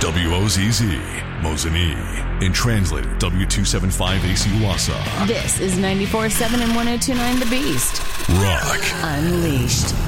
WOZZ, Mosinee. And translated W275AC Wausau. This is 94.7 and 102.9 The Beast. Rock Unleashed.